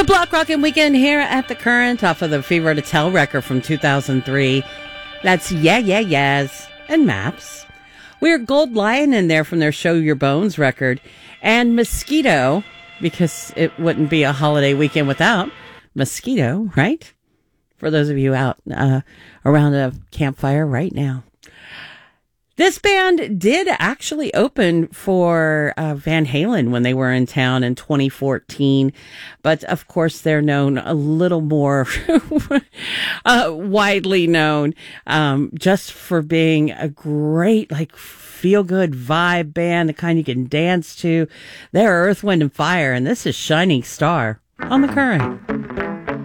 a block rockin' weekend here at the Current off of the Fever to Tell record from 2003. That's Yeah, Yeah, Yeahs and Maps. We're Gold Lion in there from their Show Your Bones record. And Mosquito, because it wouldn't be a holiday weekend without Mosquito, right? For those of you out around a campfire right now. This band did actually open for Van Halen when they were in town in 2014. But, of course, they're known a little more widely known just for being a great, feel-good vibe band, the kind you can dance to. They're Earth, Wind, and Fire, and this is Shining Star on the Current.